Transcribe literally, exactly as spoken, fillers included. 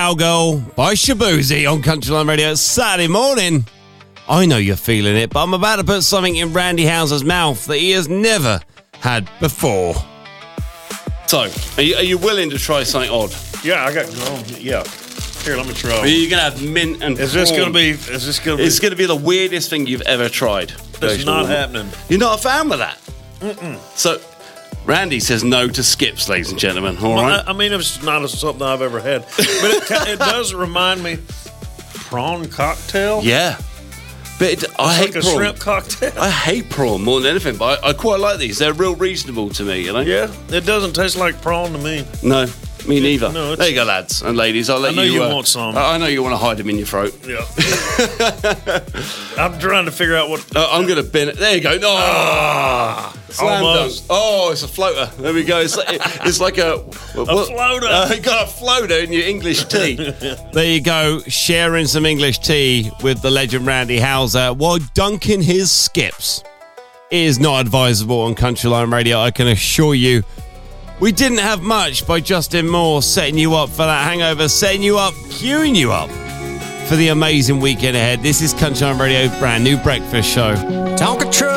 Cowgirl by Shaboozey on Countryline Radio. It's Saturday morning. I know you're feeling it, but I'm about to put something in Randy Houser's mouth that he has never had before. So, are you, are you willing to try something odd? Yeah, I got. Oh, yeah. Here, let me try. Are you going to have mint and Is this prawn? going to be? Is this going to be? It's going to be the weirdest thing you've ever tried. It's not happening. You're not a fan of that? Mm-mm. So, Randy says no to skips, ladies and gentlemen. All well, right. I, I mean, it's not a, something I've ever had, but it, it does remind me prawn cocktail. Yeah. But it, I It's hate like a prawn. shrimp cocktail. I hate prawn more than anything, but I, I quite like these. They're real reasonable to me, you know? Yeah, it doesn't taste like prawn to me. No, me neither. No, it's- there you go, lads and ladies. I'll let I know you. you uh, want some. I I know you want to hide them in your throat. Yeah. I'm trying to figure out what. Uh, I'm going to bin it. There you go. No. Ah, Slam almost. dunk. Oh, it's a floater. There we go. It's like, it's like a... A floater. Uh, you got a floater in your English tea. There you go, sharing some English tea with the legend Randy Houser while dunking his skips. It is not advisable on Countryline Radio, I can assure you. We Didn't Have Much by Justin Moore, setting you up for that hangover, setting you up, queuing you up for the amazing weekend ahead. This is Countryline Radio's brand new breakfast show. Talk a truck.